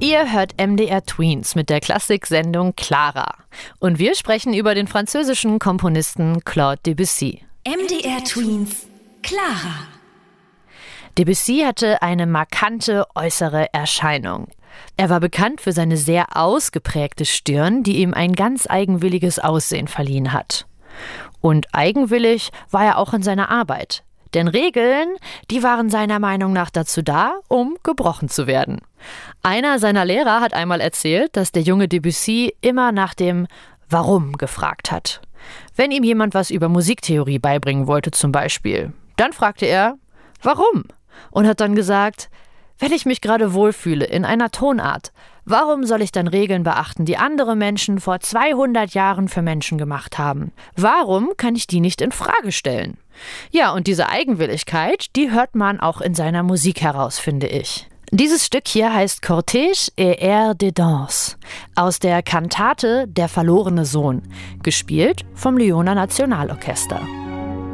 Ihr hört MDR Tweens mit der Klassiksendung Clara. Und wir sprechen über den französischen Komponisten Claude Debussy. MDR Tweens Clara. Debussy hatte eine markante äußere Erscheinung. Er war bekannt für seine sehr ausgeprägte Stirn, die ihm ein ganz eigenwilliges Aussehen verliehen hat. Und eigenwillig war er auch in seiner Arbeit. Denn Regeln, die waren seiner Meinung nach dazu da, um gebrochen zu werden. Einer seiner Lehrer hat einmal erzählt, dass der junge Debussy immer nach dem Warum gefragt hat. Wenn ihm jemand was über Musiktheorie beibringen wollte zum Beispiel, dann fragte er, warum? Und hat dann gesagt, wenn ich mich gerade wohlfühle in einer Tonart, warum soll ich dann Regeln beachten, die andere Menschen vor 200 Jahren für Menschen gemacht haben? Warum kann ich die nicht in Frage stellen? Ja, und diese Eigenwilligkeit, die hört man auch in seiner Musik heraus, finde ich. Dieses Stück hier heißt Cortège et Air de Danse aus der Kantate Der verlorene Sohn, gespielt vom Lyoner Nationalorchester.